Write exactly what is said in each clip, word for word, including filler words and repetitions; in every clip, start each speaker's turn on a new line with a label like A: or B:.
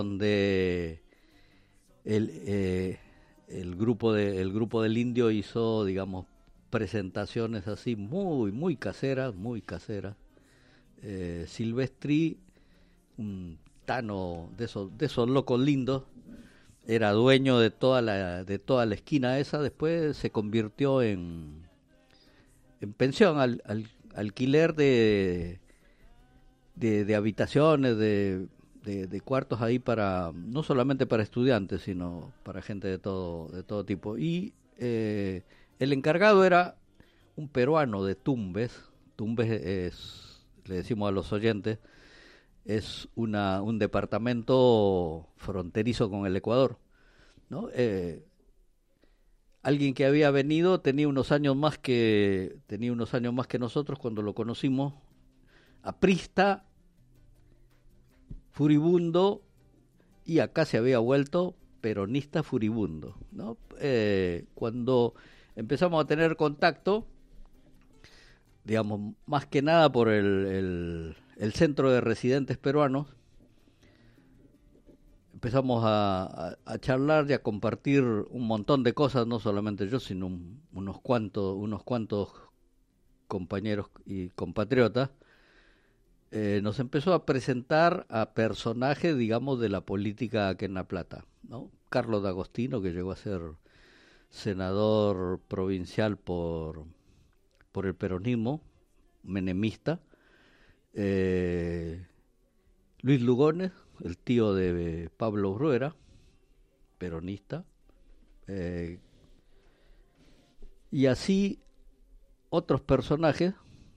A: donde el, eh, el grupo de el grupo del Indio hizo, digamos, presentaciones así muy muy caseras, muy caseras. Eh, Silvestri, un tano de esos de esos locos lindos, era dueño de toda la de toda la esquina esa. Después se convirtió en en pensión, al, al alquiler de de, de habitaciones, de, de, de cuartos ahí para, no solamente para estudiantes, sino para gente de todo, de todo tipo. Y eh, el encargado era un peruano de Tumbes. Tumbes es, le decimos a los oyentes, es una, un departamento fronterizo con el Ecuador, ¿no? Eh, alguien que había venido, tenía unos años más que tenía unos años más que nosotros cuando lo conocimos, aprista, furibundo, y acá se había vuelto peronista furibundo, ¿no? Eh, cuando empezamos a tener contacto, digamos, más que nada por el, el, el centro de residentes peruanos, empezamos a, a, a charlar y a compartir un montón de cosas, no solamente yo, sino un, unos cuantos, unos cuantos compañeros y compatriotas. Eh, nos empezó a presentar a personajes, digamos, de la política aquí en La Plata, ¿no? Carlos D'Agostino, que llegó a ser senador provincial por, por el peronismo, menemista. Eh, Luis Lugones, el tío de Pablo Bruera, peronista. Eh, y así otros personajes.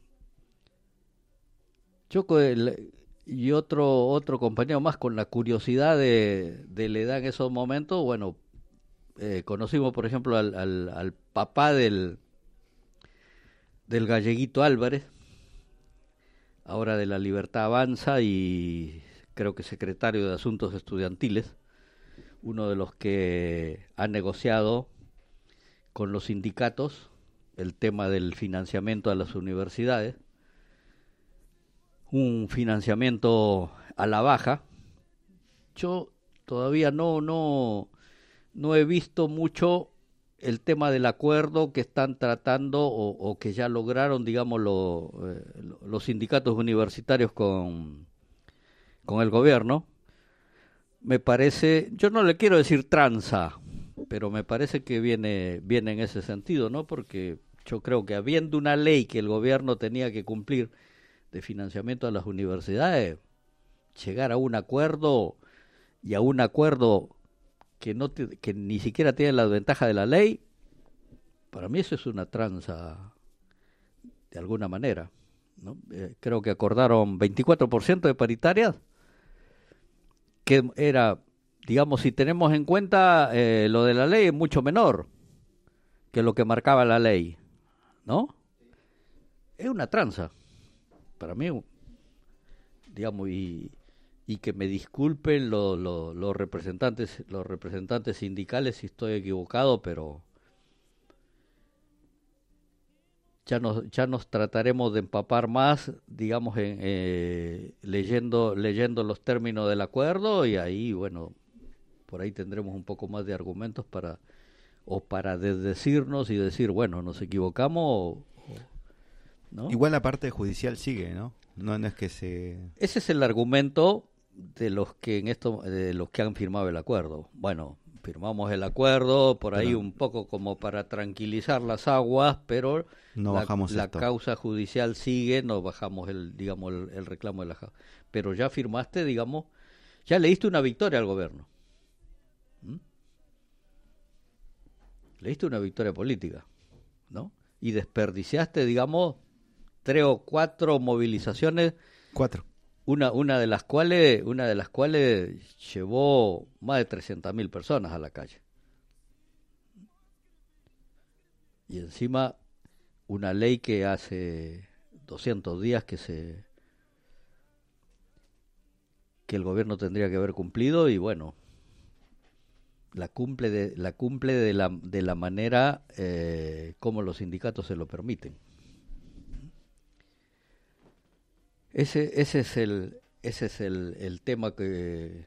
A: Yo y otro otro compañero más, con la curiosidad de, de la edad en esos momentos, bueno, eh, conocimos por ejemplo al, al, al papá del del Galleguito Álvarez, ahora de La Libertad Avanza y creo que secretario de Asuntos Estudiantiles, uno de los que ha negociado con los sindicatos el tema del financiamiento a las universidades, un financiamiento a la baja. Yo todavía no no no he visto mucho el tema del acuerdo que están tratando o, o que ya lograron, digamos, lo, eh, los sindicatos universitarios con, con el gobierno. Me parece, yo no le quiero decir tranza, pero me parece que viene, viene en ese sentido, ¿no? Porque yo creo que habiendo una ley que el gobierno tenía que cumplir de financiamiento a las universidades, llegar a un acuerdo y a un acuerdo que no te, que ni siquiera tiene la ventaja de la ley, para mí eso es una tranza de alguna manera, ¿no? Eh, creo que acordaron veinticuatro por ciento de paritarias, que era, digamos, si tenemos en cuenta eh, lo de la ley, es mucho menor que lo que marcaba la ley, ¿no? Es una tranza para mí, digamos, y, y que me disculpen los lo, lo representantes los representantes sindicales si estoy equivocado, pero ya nos ya nos trataremos de empapar más, digamos, en, eh, leyendo leyendo los términos del acuerdo, y ahí, bueno, por ahí tendremos un poco más de argumentos para o para desdecirnos y decir, bueno, nos equivocamos, o, o, ¿no?
B: Igual la parte judicial sigue, ¿no? No, no es que se...
A: Ese es el argumento de los que en esto de los que han firmado el acuerdo. Bueno, firmamos el acuerdo por ahí, pero un poco como para tranquilizar las aguas, pero
B: no
A: la,
B: bajamos
A: la
B: esto.
A: causa judicial sigue, no bajamos el, digamos, el, el reclamo de la ja- pero ya firmaste, digamos, ya le diste una victoria al gobierno. ¿Mm? Le diste una victoria política, ¿no? Y desperdiciaste, digamos, tres o cuatro movilizaciones,
B: Cuatro.
A: una una de las cuales una de las cuales llevó más de trescientas mil personas a la calle, y encima una ley que hace doscientos días que se que el gobierno tendría que haber cumplido, y bueno, la cumple de la cumple de la de la manera eh, como los sindicatos se lo permiten. Ese ese es el ese es el, el tema que